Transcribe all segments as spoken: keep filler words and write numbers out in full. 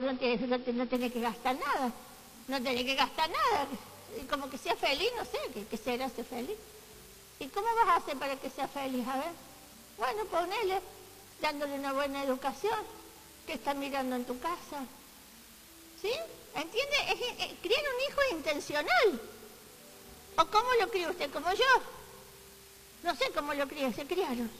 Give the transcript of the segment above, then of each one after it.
no tiene, no, no tiene que gastar nada, no tiene que gastar nada, y como que sea feliz, no sé, que, que será ser feliz. ¿Y cómo vas a hacer para que sea feliz? A ver, bueno, ponele, dándole una buena educación, que está mirando en tu casa, ¿sí? ¿Entiende? Es, es, criar un hijo es intencional. ¿O cómo lo cría usted? ¿Como yo? No sé cómo lo cría, se criaron.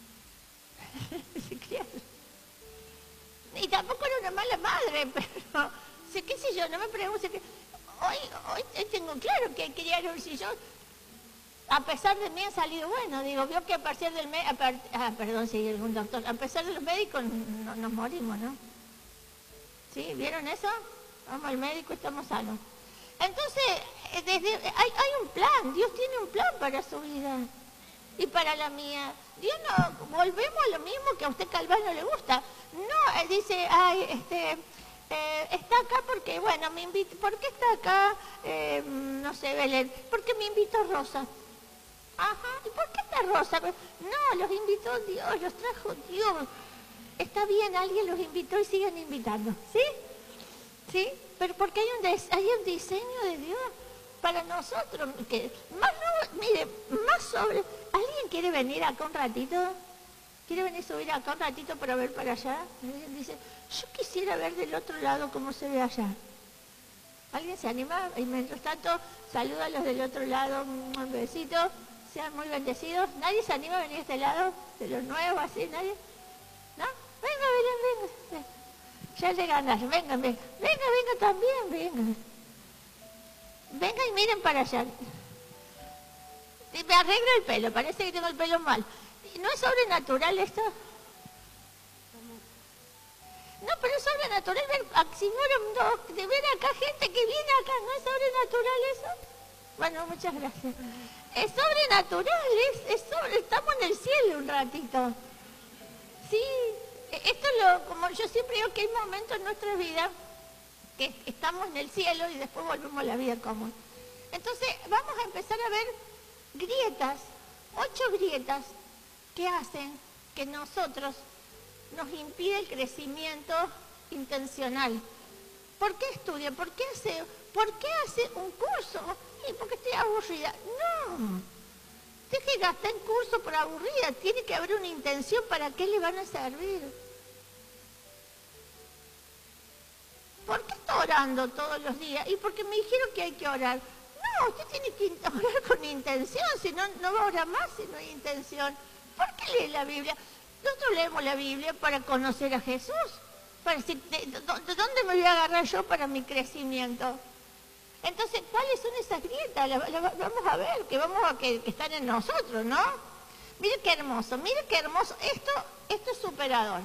se criaron. Y tampoco era una mala madre, pero, sé qué sé yo, no me pregunte. Que, hoy, hoy tengo claro que criaron, si yo, a pesar de mí han salido bueno, digo, vio que a partir del médico, ah, perdón, sí, algún doctor, a pesar de los médicos no, nos morimos, ¿no? ¿Sí? ¿Vieron eso? Vamos al médico y estamos sanos. Entonces, desde, hay, hay un plan, Dios tiene un plan para su vida y para la mía. Dios no, volvemos a lo mismo que a usted Calván no le gusta. No, él dice, ay, este, eh, está acá porque, bueno, me invito, ¿por qué está acá, eh, no sé, Belén? Porque me invitó Rosa. Ajá, ¿y por qué está Rosa? No, los invitó Dios, los trajo Dios. Está bien, alguien los invitó y siguen invitando, ¿sí? ¿Sí? Pero porque hay un, hay un diseño de Dios para nosotros, que más no, mire, más sobre, ¿alguien quiere venir acá un ratito? ¿Quiere venir a subir acá un ratito para ver para allá? Alguien dice, yo quisiera ver del otro lado cómo se ve allá. ¿Alguien se anima? Y mientras tanto, saluda a los del otro lado, un besito, sean muy bendecidos. ¿Nadie se anima a venir a este lado? De los nuevos, así, ¿nadie? ¿No? Venga, venga, venga. Ya le ganas, venga, venga. Venga, venga también, venga. Venga y miren para allá. Me arreglo el pelo, parece que tengo el pelo mal. ¿No es sobrenatural esto? No, pero es sobrenatural ver, si no, de ver acá gente que viene acá, ¿no es sobrenatural eso? Bueno, muchas gracias. Es sobrenatural, es, es sobre, estamos en el cielo un ratito. Sí, esto es lo, como yo siempre digo que hay momentos en nuestra vida que estamos en el cielo y después volvemos a la vida común. Entonces vamos a empezar a ver grietas, ocho grietas que hacen que nosotros nos impide el crecimiento intencional. ¿Por qué estudia? ¿Por qué hace, por qué hace un curso? ¿Y porque estoy aburrida? No. Deje de gastar en curso por aburrida. Tiene que haber una intención para qué le van a servir. ¿Por qué está orando todos los días? Y porque me dijeron que hay que orar. No, usted tiene que orar con intención, si no, no va a orar más si no hay intención. ¿Por qué lee la Biblia? Nosotros leemos la Biblia para conocer a Jesús. Para decir, ¿de, de, de dónde me voy a agarrar yo para mi crecimiento? Entonces, ¿cuáles son esas grietas? La, la, vamos a ver, que vamos a que, que están en nosotros, ¿no? Mire qué hermoso, mire qué hermoso. Esto, esto es superador.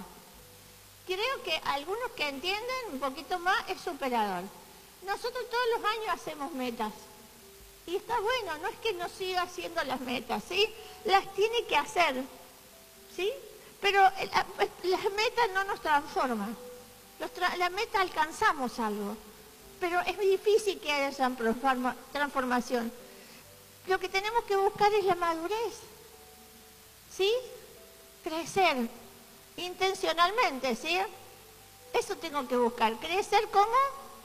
Creo que algunos que entienden un poquito más es superador. Nosotros todos los años hacemos metas. Y está bueno, no es que no siga haciendo las metas, ¿sí? Las tiene que hacer, ¿sí? Pero la, las metas no nos transforman. Los tra la meta alcanzamos algo, pero es muy difícil que haya esa transformación. Lo que tenemos que buscar es la madurez, ¿sí? Crecer intencionalmente, ¿sí? Eso tengo que buscar. Crecer ¿cómo?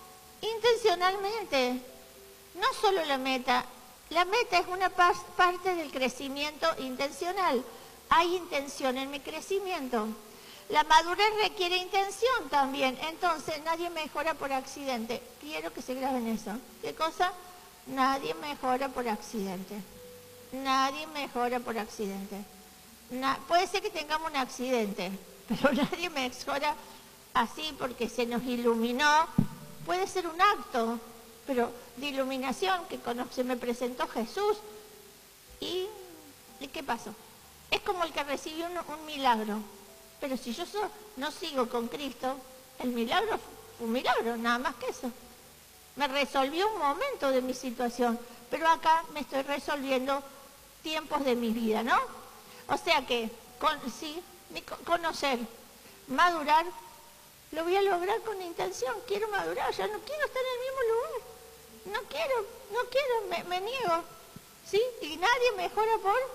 Intencionalmente. No solo la meta. La meta es una parte del crecimiento intencional. Hay intención en mi crecimiento. La madurez requiere intención también. Entonces, nadie mejora por accidente. Quiero que se graben eso. ¿Qué cosa? Nadie mejora por accidente. Nadie mejora por accidente. Na- puede ser que tengamos un accidente, pero nadie mejora así porque se nos iluminó. Puede ser un acto, pero de iluminación que cuando se me presentó Jesús. ¿Y, ¿y qué pasó? Es como el que recibió un, un milagro. Pero si yo so, no sigo con Cristo, el milagro fue un milagro, nada más que eso. Me resolvió un momento de mi situación, pero acá me estoy resolviendo tiempos de mi vida, ¿no? O sea que, con, sí, mi, conocer, madurar, lo voy a lograr con intención. Quiero madurar, ya no quiero estar en el mismo lugar. No quiero, no quiero, me, me niego, ¿sí? Y nadie mejora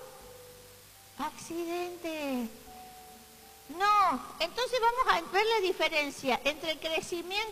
por accidente. No, entonces vamos a ver la diferencia entre el crecimiento